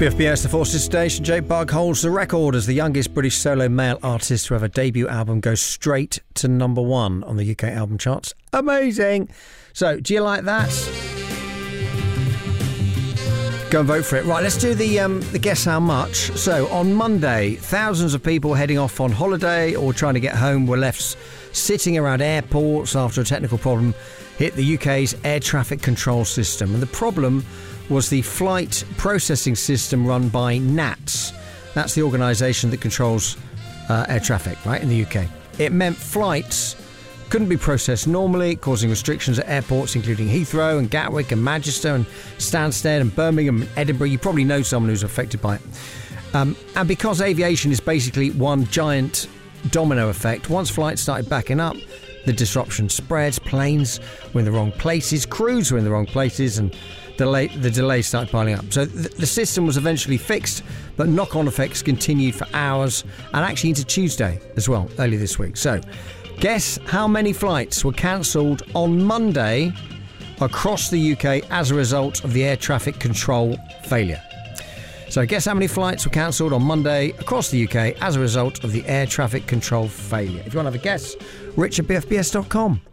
BFBS, the Forces Station. Jake Bugg holds the record as the youngest British solo male artist to have a debut album go straight to number one on the UK album charts. Amazing! So, do you like that? Go and vote for it. Right, let's do the guess how much. So, on Monday, thousands of people heading off on holiday or trying to get home were left sitting around airports after a technical problem hit the UK's air traffic control system. And the problem was the flight processing system run by NATS. That's the organisation that controls air traffic, right, in the UK. It meant flights couldn't be processed normally, causing restrictions at airports including Heathrow and Gatwick and Manchester and Stansted and Birmingham and Edinburgh. You probably know someone who's affected by it. And because aviation is basically one giant domino effect, once flights started backing up, the disruption spreads, planes were in the wrong places, crews were in the wrong places, and the delays started piling up. So the system was eventually fixed, but knock-on effects continued for hours and actually into Tuesday as well, earlier this week. So guess how many flights were cancelled on Monday across the UK as a result of the air traffic control failure. So guess how many flights were cancelled on Monday across the UK as a result of the air traffic control failure. If you want to have a guess, rich@bfbs.com.